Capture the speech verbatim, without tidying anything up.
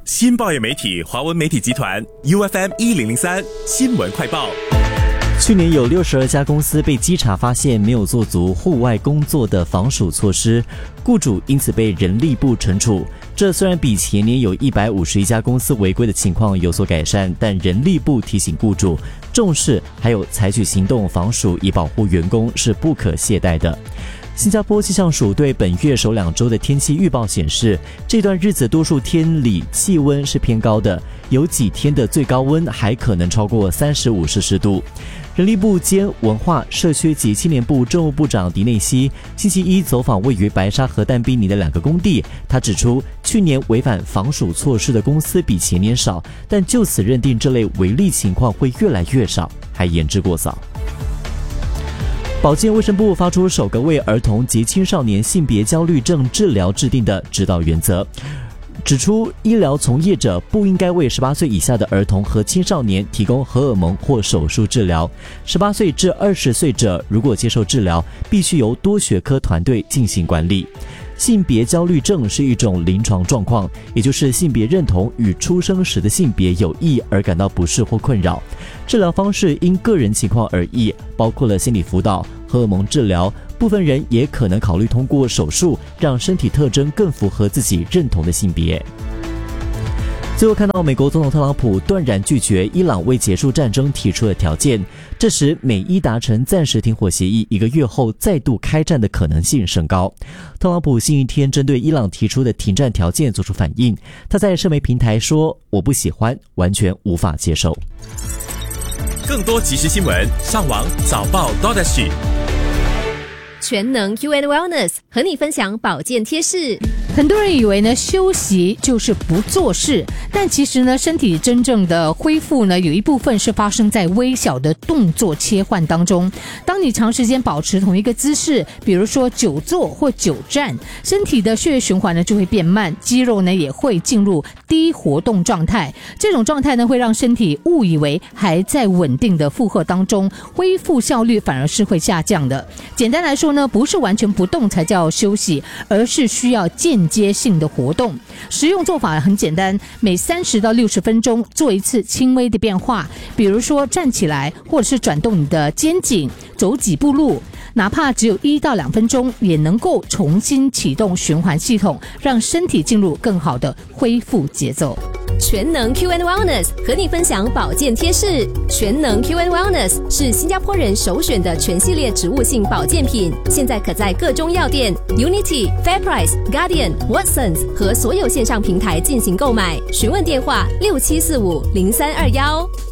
新报业媒体华文媒体集团 U F M 一零零三新闻快报。 去年有六十二家公司被稽查发现没有做足户外工作的防暑措施，雇主因此被人力部惩处。这虽然比前年有一百五十一家公司违规的情况有所改善，但人力部提醒雇主重视，还有采取行动防暑以保护员工是不可懈怠的。新加坡气象署对本月首两周的天气预报显示，这段日子多数天里气温是偏高的，有几天的最高温还可能超过三十五摄氏度。人力部兼文化社区及青年部政务部长迪内西星期一走访位于白沙河淡滨尼的两个工地，他指出，去年违反防暑措施的公司比前年少，但就此认定这类违例情况会越来越少，还言之过早。保健卫生部发出首个为儿童及青少年性别焦虑症治疗制定的指导原则，指出医疗从业者不应该为十八岁以下的儿童和青少年提供荷尔蒙或手术治疗。十八岁至二十岁者如果接受治疗，必须由多学科团队进行管理。性别焦虑症是一种临床状况，也就是性别认同与出生时的性别有异而感到不适或困扰。治疗方式因个人情况而异，包括了心理辅导、荷尔蒙治疗，部分人也可能考虑通过手术让身体特征更符合自己认同的性别。最后看到美国总统特朗普断然拒绝伊朗为结束战争提出的条件，这时美伊达成暂时停火协议，一个月后再度开战的可能性升高。特朗普星期天针对伊朗提出的停战条件做出反应，他在社媒平台说：“我不喜欢，完全无法接受。” 更多即时新闻，上网早报 .sg。 全能 Q and Wellness 和你分享保健贴士。 很多人以为呢休息就是不做事，但其实呢身体真正的恢复呢有一部分是发生在微小的动作切换当中。当你长时间保持同一个姿势，比如说久坐或久站，身体的血液循环呢就会变慢，肌肉呢也会进入低活动状态。这种状态呢会让身体误以为还在稳定的负荷当中，恢复效率反而是会下降的。简单来说呢，不是完全不动才叫休息，而是需要间接性的活动。实用做法很简单，每三十到六十分钟做一次轻微的变化，比如说站起来，或者是转动你的肩颈，走几步路，哪怕只有一到两分钟，也能够重新启动循环系统，让身体进入更好的恢复节奏。 全能 Q and Wellness 和你分享保健贴士。全能 Q and Wellness 是新加坡人首选的全系列植物性保健品，现在可在各中药店、Unity、FairPrice、Guardian、Watsons 和所有线上平台进行购买。询问电话六七四五零三二幺。